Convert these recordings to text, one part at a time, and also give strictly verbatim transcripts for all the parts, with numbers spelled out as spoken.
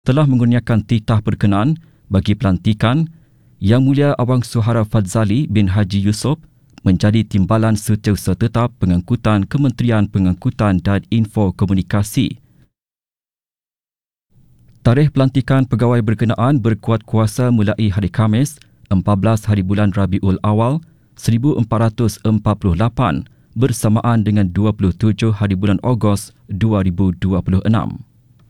telah mengurniakan titah berkenan bagi pelantikan Yang Mulia Awang Suhara Fadzali bin Haji Yusof menjadi Timbalan Setiausaha Tetap Pengangkutan Kementerian Pengangkutan dan Info Komunikasi. Tarikh pelantikan pegawai berkenaan berkuat kuasa mulai hari Khamis, empat belas hari bulan Rabiul Awal seribu empat ratus empat puluh lapan bersamaan dengan dua puluh tujuh hari bulan Ogos dua ribu dua puluh enam.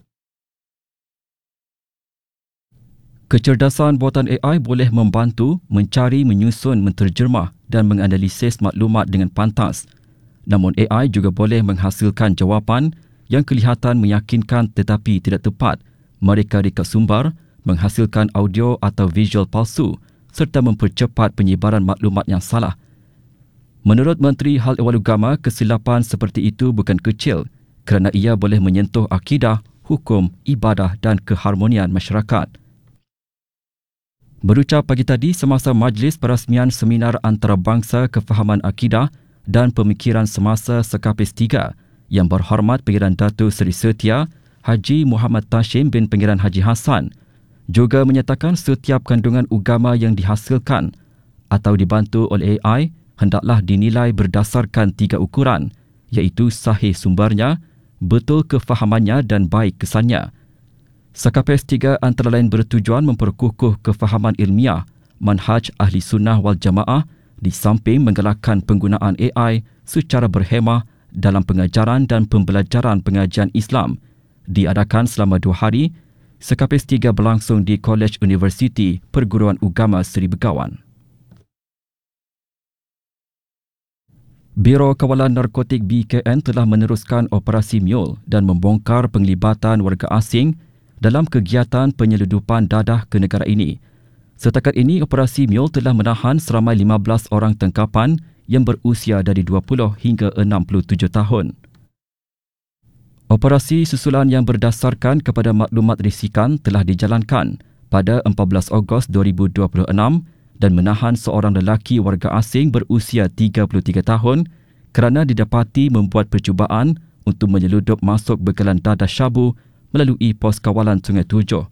Kecerdasan buatan A I boleh membantu mencari, menyusun, menterjemah dan menganalisis maklumat dengan pantas. Namun A I juga boleh menghasilkan jawapan yang kelihatan meyakinkan tetapi tidak tepat, mereka-reka sumber, menghasilkan audio atau visual palsu serta mempercepat penyebaran maklumat yang salah. Menurut Menteri Hal Ehwal Agama, kesilapan seperti itu bukan kecil kerana ia boleh menyentuh akidah, hukum, ibadah dan keharmonian masyarakat. Berucap pagi tadi semasa majlis perasmian Seminar Antarabangsa Kefahaman Akidah dan Pemikiran Semasa Sekapis tiga yang berhormat Pengiran Datuk Seri Setia Haji Muhammad Tashim bin Pengiran Haji Hassan juga menyatakan setiap kandungan agama yang dihasilkan atau dibantu oleh A I hendaklah dinilai berdasarkan tiga ukuran, iaitu sahih sumbernya, betul kefahamannya dan baik kesannya. Sekapis tiga antara lain bertujuan memperkukuh kefahaman ilmiah, manhaj ahli sunnah wal jamaah di samping menggalakkan penggunaan A I secara berhemah dalam pengajaran dan pembelajaran pengajian Islam. Diadakan selama dua hari, Sekapis tiga berlangsung di Kolej Universiti Perguruan Agama Seri Begawan. Biro Kawalan Narkotik B K N telah meneruskan operasi Mule dan membongkar penglibatan warga asing dalam kegiatan penyeludupan dadah ke negara ini. Setakat ini, operasi Mule telah menahan seramai lima belas orang tangkapan yang berusia dari dua puluh hingga enam puluh tujuh tahun. Operasi susulan yang berdasarkan kepada maklumat risikan telah dijalankan pada empat belas Ogos dua ribu dua puluh enam dan menahan seorang lelaki warga asing berusia tiga puluh tiga tahun kerana didapati membuat percubaan untuk menyeludup masuk bekalan dadah syabu melalui pos kawalan Sungai Tujuh.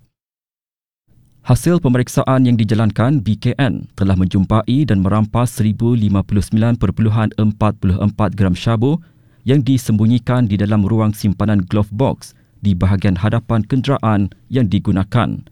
Hasil pemeriksaan yang dijalankan, B K N telah menjumpai dan merampas seribu lima puluh sembilan perpuluhan empat empat gram syabu yang disembunyikan di dalam ruang simpanan glove box di bahagian hadapan kenderaan yang digunakan.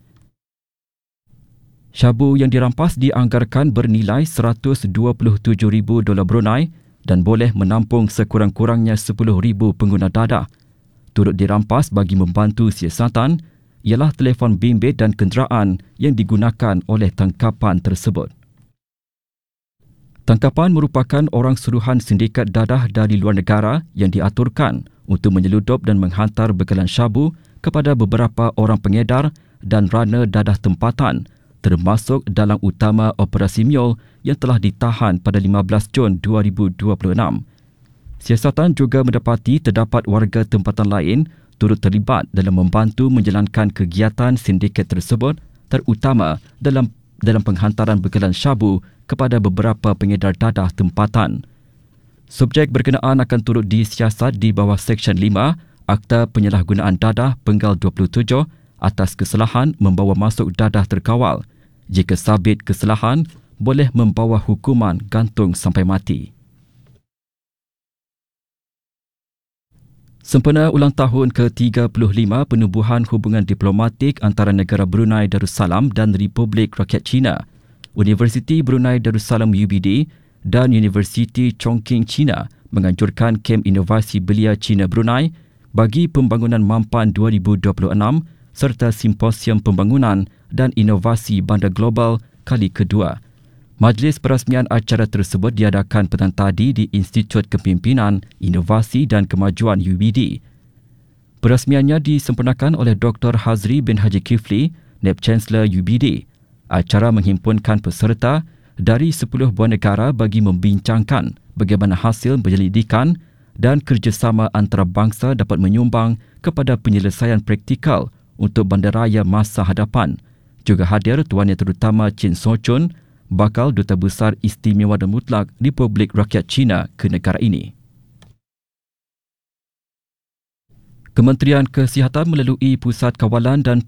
Syabu yang dirampas dianggarkan bernilai seratus dua puluh tujuh ribu dolar Brunei dan boleh menampung sekurang-kurangnya sepuluh ribu pengguna dadah. Turut dirampas bagi membantu siasatan ialah telefon bimbit dan kenderaan yang digunakan oleh tangkapan tersebut. Tangkapan merupakan orang suruhan sindikat dadah dari luar negara yang diaturkan untuk menyeludup dan menghantar bekalan syabu kepada beberapa orang pengedar dan rana dadah tempatan, termasuk dalang utama operasi Mule yang telah ditahan pada lima belas Jun dua ribu dua puluh enam. Siasatan juga mendapati terdapat warga tempatan lain turut terlibat dalam membantu menjalankan kegiatan sindiket tersebut, terutama dalam dalam penghantaran bekalan syabu kepada beberapa pengedar dadah tempatan. Subjek berkenaan akan turut disiasat di bawah Seksyen lima Akta Penyalahgunaan Dadah Penggal dua puluh tujuh atas kesalahan membawa masuk dadah terkawal. Jika sabit kesalahan, boleh membawa hukuman gantung sampai mati. Sempena ulang tahun ke tiga puluh lima penubuhan hubungan diplomatik antara negara Brunei Darussalam dan Republik Rakyat China, Universiti Brunei Darussalam U B D dan Universiti Chongqing China menganjurkan kem inovasi belia China Brunei bagi pembangunan mampan dua ribu dua puluh enam serta simposium pembangunan dan inovasi bandar global kali kedua. Majlis perasmian acara tersebut diadakan petang tadi di Institut Kepimpinan, Inovasi dan Kemajuan U B D. Perasmiannya disempurnakan oleh Doktor Hazri bin Haji Kifli, Naib Chancellor U B D. Acara menghimpunkan peserta dari sepuluh buah negara bagi membincangkan bagaimana hasil penyelidikan dan kerjasama antarabangsa dapat menyumbang kepada penyelesaian praktikal untuk bandaraya masa hadapan. Juga hadir Tuan Yang Terutama Chin So Chun, bakal Duta Besar Istimewa dan Mutlak Republik Rakyat China ke negara ini. Kementerian Kesihatan melalui Pusat Kawalan dan